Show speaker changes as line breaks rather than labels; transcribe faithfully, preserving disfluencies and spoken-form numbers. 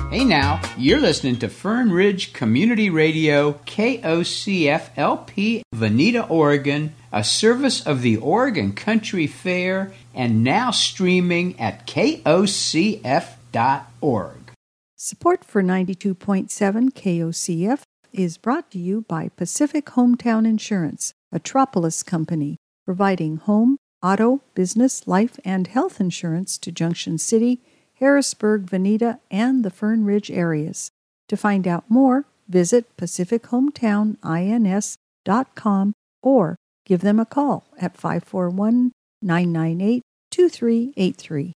Hey now, you're listening to Fern Ridge Community Radio, K O C F L P, Veneta, Oregon, a service of the Oregon Country Fair, and now streaming at K O C F dot org.
Support for ninety-two point seven K O C F is brought to you by Pacific Hometown Insurance, a Tropolis company, providing home, auto, business, life, and health insurance to Junction City, Harrisburg, Veneta, and the Fern Ridge areas. To find out more, visit pacific hometown ins dot com or give them a call at five four one, nine nine eight, two three eight three.